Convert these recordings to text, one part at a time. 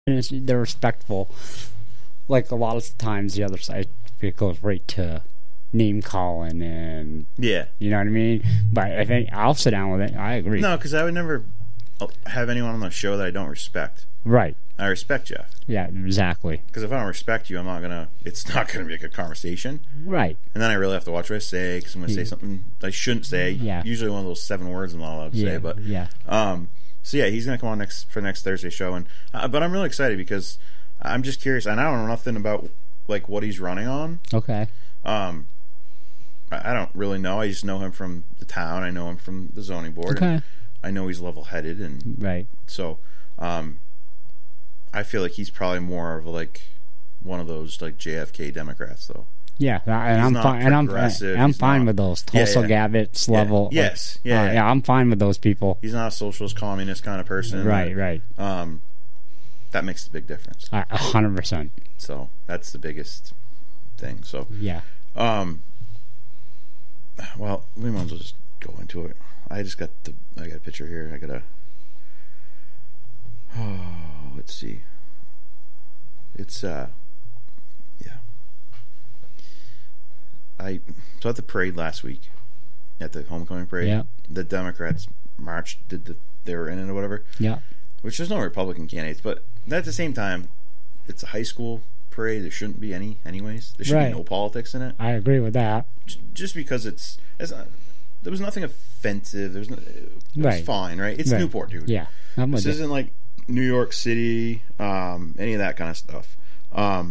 they're respectful. Like a lot of times, the other side it goes right to name calling and Yeah. you know what I mean. But I think I'll sit down with it. I agree. No, because I would never have anyone on the show that I don't respect. Right. I respect Jeff. Yeah. Exactly. Because if I don't respect you, it's not gonna be a good conversation. Right. And then I really have to watch what I say because I'm gonna say something I shouldn't say. Yeah. Usually one of those 7 words I'm not allowed to say. But yeah. So yeah, he's gonna come on next Thursday show, and but I'm really excited because I'm just curious, and I don't know nothing about like what he's running on. Okay. I don't really know. I just know him from the town. I know him from the zoning board. Okay. And I know he's level-headed, and Right. so I feel like he's probably more of like one of those like JFK Democrats, though. Yeah, and I'm fine. And I'm fine with those Tulsa Gabbets level. Yes. Yeah. I'm fine with those people. He's not a socialist, communist kind of person. Right. That makes a big difference. 100%. So that's the biggest thing. So yeah. Well, we might as well just go into it. I got a picture here. Let's see. It's yeah. So at the parade last week, at the homecoming parade, yeah. The Democrats marched. They were in it or whatever. Yeah. Which there's no Republican candidates, but at the same time, it's a high school parade. There shouldn't be any, anyways. There should be no politics in it. I agree with that. Just because there was nothing offensive. It was fine, right? It's Newport, dude. Yeah, this isn't like New York City, any of that kind of stuff. Let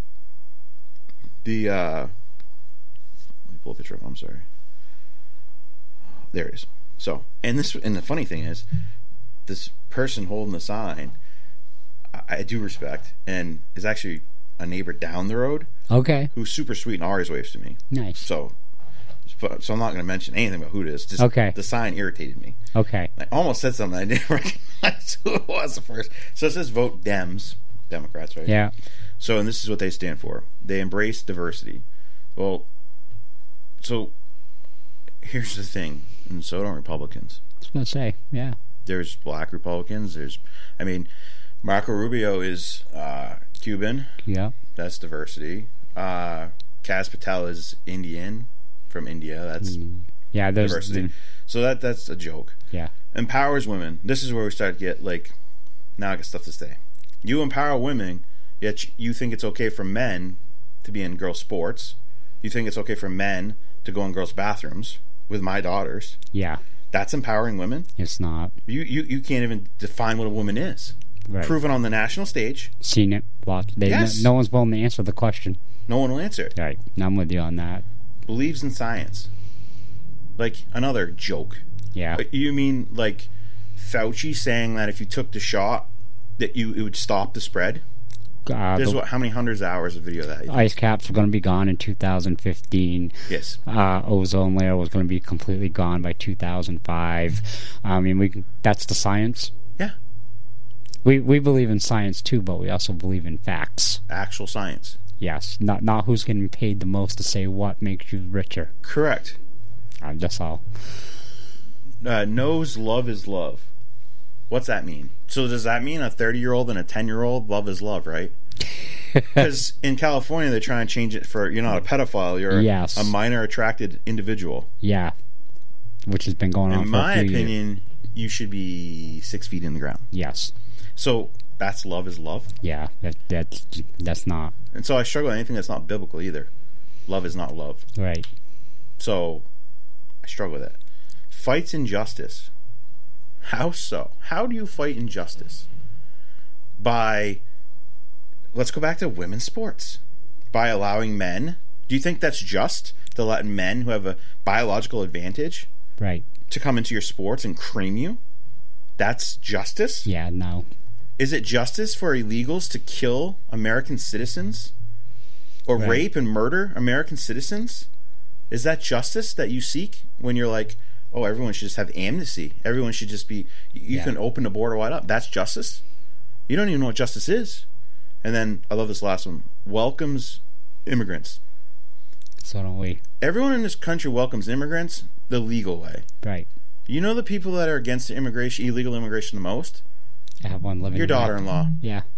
me pull a picture up. I'm sorry. There it is. So, and the funny thing is, this person holding the sign, I do respect, and is actually a neighbor down the road. Okay. Who's super sweet and always waves to me. Nice. So I'm not going to mention anything about who it is. Just the sign irritated me. Okay. I almost said something I didn't recognize who it was at first. So it says vote Dems, Democrats, right? Yeah. So, and this is what they stand for. They embrace diversity. Well, so here's the thing, and so don't Republicans. I was going to say, yeah. There's black Republicans. Marco Rubio is Cuban. Yeah. That's diversity. Kaz Patel is Indian, from India. That's diversity. So that's a joke. Yeah. Empowers women. This is where we start to get like, now I got stuff to say. You empower women, yet you think it's okay for men to be in girls' sports. You think it's okay for men to go in girls' bathrooms with my daughters. Yeah. That's empowering women? It's not. You can't even define what a woman is. Right. Proven on the national stage. Seen it. Watched. Yes. No one's willing to answer the question. No one will answer it. Right. I'm with you on that. Believes in science. Like another joke. Yeah. You mean like Fauci saying that if you took the shot that it would stop the spread? There's how many hundreds of hours of video that? Ice caps are going to be gone in 2015. Yes. Ozone layer was going to be completely gone by 2005. I mean, that's the science. Yeah. We believe in science too, but we also believe in facts. Actual science. Yes. Not who's getting paid the most to say what makes you richer. Correct. That's all. Knows love is love. What's that mean? So does that mean a 30-year-old and a 10-year-old love is love, right? Because in California they're trying to change it for you're not a pedophile, you're a minor attracted individual. Yeah. Which has been going on for a few years. In my opinion, you should be 6 feet in the ground. Yes. So that's love is love? Yeah, that's not. And so I struggle with anything that's not biblical either. Love is not love. Right. So I struggle with it. Fights injustice. How so? How do you fight injustice? Let's go back to women's sports. By allowing men. Do you think that's just to let men who have a biological advantage to come into your sports and cream you? That's justice? Yeah, no. Is it justice for illegals to kill American citizens? Or rape and murder American citizens? Is that justice that you seek when you're like, oh, everyone should just have amnesty. Everyone should just be... You can open the border wide up. That's justice? You don't even know what justice is. And then, I love this last one. Welcomes immigrants. So don't we. Everyone in this country welcomes immigrants the legal way. Right. You know the people that are against illegal immigration the most? I have one living your daughter-in-law. Yeah.